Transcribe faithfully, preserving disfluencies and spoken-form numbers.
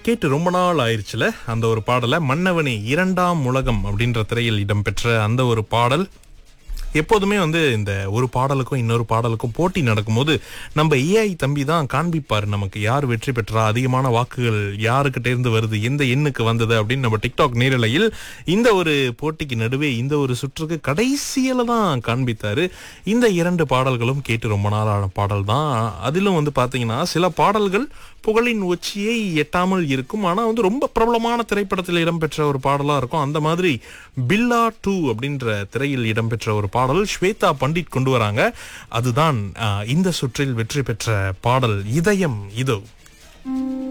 கேட்டு ரொம்ப நாள் ஆயிருச்சுல அந்த ஒரு பாடலை. மன்னவனே இரண்டாம் உலகம் அப்படின்ற திரையில் இடம்பெற்ற அந்த ஒரு பாடல். எப்போதுமே வந்து இந்த ஒரு பாடலுக்கும் இன்னொரு பாடலுக்கும் போட்டி நடக்கும்போது நம்ம ஏஐ தம்பி தான் காண்பிப்பார் நமக்கு யார் வெற்றி பெற்றா, அதிகமான வாக்குகள் யாருக்கிட்ட இருந்து வருது, எந்த எண்ணுக்கு வந்தது அப்படின்னு. நம்ம டிக்டாக் நேரலையில் இந்த ஒரு போட்டிக்கு நடுவே இந்த ஒரு சுற்றுக்கு கடைசியில தான் காண்பித்தாரு. இந்த இரண்டு பாடல்களும் கேட்டு ரொம்ப நாளான பாடல் தான். அதிலும் வந்து பாத்தீங்கன்னா சில பாடல்கள் புகழின் உச்சியை எட்டாமல் இருக்கும், ஆனா வந்து ரொம்ப பிரபலமான திரைப்படத்தில் இடம்பெற்ற ஒரு பாடலா இருக்கும். அந்த மாதிரி பில்லா டூ அப்படின்ற திரையில் இடம்பெற்ற ஒரு பாடல் ஸ்வேதா பண்டிட் கொண்டு வராங்க. அதுதான் அஹ், இந்த சுற்றில் வெற்றி பெற்ற பாடல் இதயம் இதோ.